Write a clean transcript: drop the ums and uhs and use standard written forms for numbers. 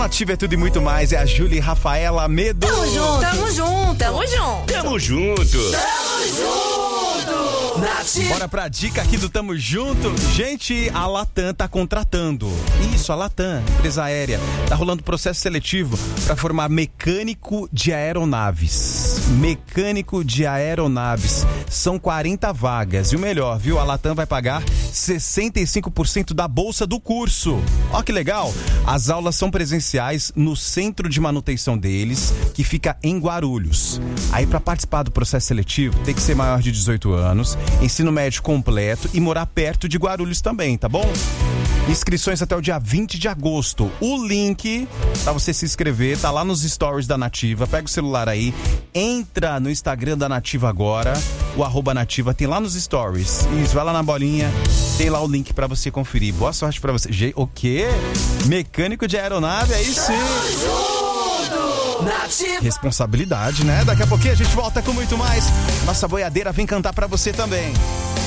Nativa é tudo e muito mais. É a Júlia e Rafaela Medo. Tamo junto. Tamo junto. Tamo junto. Tamo junto. Tamo junto. Nativa. Bora pra dica aqui do Tamo Junto. Gente, a Latam tá contratando. Isso, a Latam, empresa aérea. Tá rolando processo seletivo pra formar mecânico de aeronaves. Mecânico de aeronaves. São 40 vagas. E o melhor, viu? A Latam vai pagar 65% da bolsa do curso. Ó que legal. As aulas são presenciais no centro de manutenção deles, que fica em Guarulhos. Aí pra participar do processo seletivo, tem que ser maior de 18 anos, ensino médio completo e morar perto de Guarulhos também, tá bom? Inscrições até o dia 20 de agosto. O link pra você se inscrever tá lá nos stories da Nativa. Pega o celular aí, entra no Instagram da Nativa agora, o @Nativa, tem lá nos stories. Isso, vai lá na bolinha, tem lá o link pra você conferir. Boa sorte pra você. O quê? Mecânico de aeronave, aí sim. Nativa. Responsabilidade, né? Daqui a pouquinho a gente volta com muito mais. Nossa boiadeira vem cantar pra você também.